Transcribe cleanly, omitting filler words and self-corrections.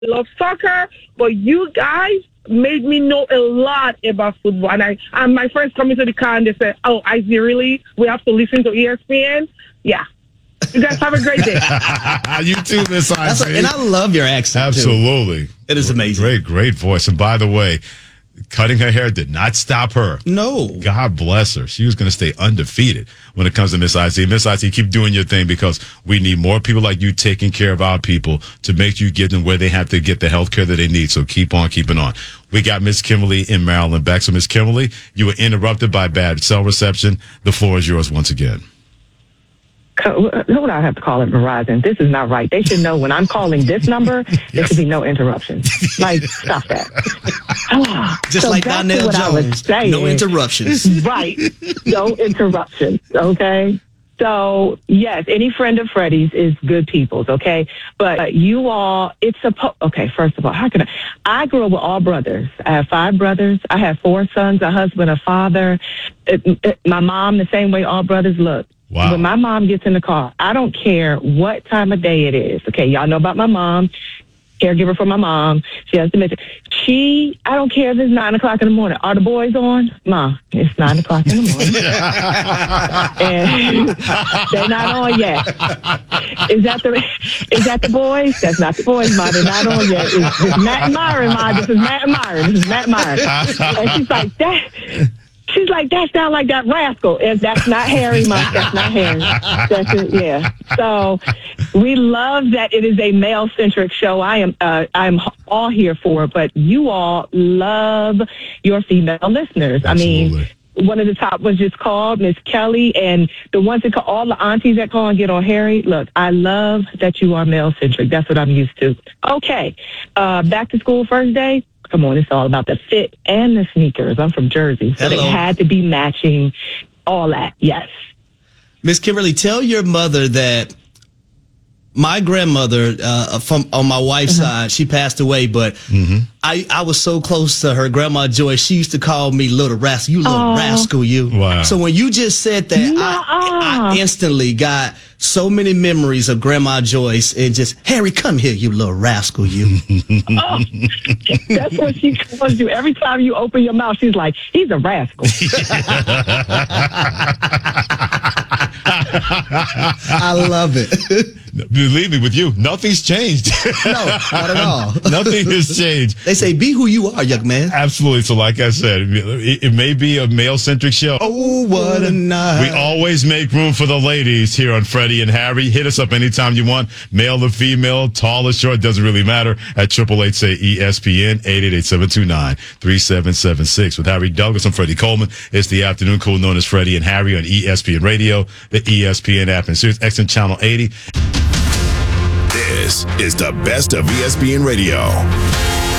love soccer, but you guys made me know a lot about football. And my friends come into the car and they said, "Oh, Izzy, really? We have to listen to ESPN?" Yeah. You guys have a great day. You too, Miss Izzy. And I love your accent, Absolutely. Too. It is amazing. Great voice. And by the way, cutting her hair did not stop her. No. God bless her. She was going to stay undefeated when it comes to Miss Izzy. Miss Izzy, keep doing your thing because we need more people like you taking care of our people to make you get them where they have to get the health care that they need. So keep on keeping on. We got Miss Kimberly in Maryland back. So Miss Kimberly, you were interrupted by bad cell reception. The floor is yours once again. Who would I have to call at Verizon? This is not right. They should know when I'm calling this number, there should be no interruptions. Like, stop that. Just like Donnell Jones, no interruptions. Right. No interruptions, okay? So, yes, any friend of Freddie's is good people's, okay? But you all, okay, first of all, I grew up with all brothers. I have 5 brothers. I have 4 sons, a husband, a father. My mom, the same way all brothers look. Wow. When my mom gets in the car, I don't care what time of day it is. Okay, y'all know about my mom, caregiver for my mom. She has dementia. I don't care if it's 9 o'clock in the morning. Are the boys on? Ma, it's 9 o'clock in the morning. And they're not on yet. Is that the boys? That's not the boys, Ma. They're not on yet. It's Matt and Myron, Ma. This is Matt and Myron. This is Matt and Myron. And she's like, She's like, that sounds like that rascal. And that's not Harry, Ma. That's not Harry. That's it, yeah. So we love that it is a male-centric show. I'm all here for it, but you all love your female listeners. Absolutely. I mean, one of the top was just called Miss Kelly, and the ones that call, all the aunties that call and get on Harry. Look, I love that you are male-centric. That's what I'm used to. Okay, back to school first day. Come on, it's all about the fit and the sneakers. I'm from Jersey, so they had to be matching, all that, yes. Miss Kimberly, tell your mother that my grandmother, on my wife's side, she passed away, but I was so close to her, Grandma Joyce. She used to call me little rascal. You little rascal, you. Wow. So when you just said that, I instantly got so many memories of Grandma Joyce and just, Harry, come here, you little rascal, you. That's what she calls you. Every time you open your mouth, she's like, he's a rascal. I love it. Believe me, with you, nothing's changed. No, not at all. Nothing has changed. They say, be who you are, young man. Absolutely. So like I said, it may be a male-centric show. Oh, what a night. We always make room for the ladies here on Freddie and Harry. Hit us up anytime you want. Male or female, tall or short, doesn't really matter. At 888-SAY-ESPN, 888-729-3776. With Harry Douglas, I'm Freddie Coleman. It's the afternoon crew known as Freddie and Harry on ESPN Radio, the ESPN app, and Sirius XM Channel 80. This is the best of ESPN Radio.